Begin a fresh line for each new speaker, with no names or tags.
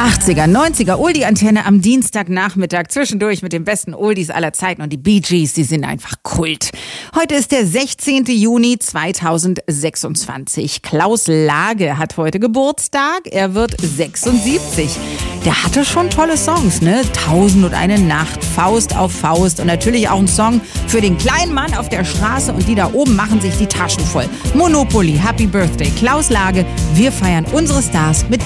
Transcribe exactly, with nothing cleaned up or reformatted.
achtziger, neunziger Oldie-Antenne am Dienstagnachmittag zwischendurch mit den besten Oldies aller Zeiten und die Bee Gees, die sind einfach Kult. Heute ist der sechzehnten Juni zweitausendsechsundzwanzig. Klaus Lage hat heute Geburtstag, er wird sechsundsiebzig. Der hatte schon tolle Songs, ne? Tausend und eine Nacht, Faust auf Faust und natürlich auch ein Song für den kleinen Mann auf der Straße und die da oben machen sich die Taschen voll. Monopoly, Happy Birthday, Klaus Lage. Wir feiern unsere Stars mit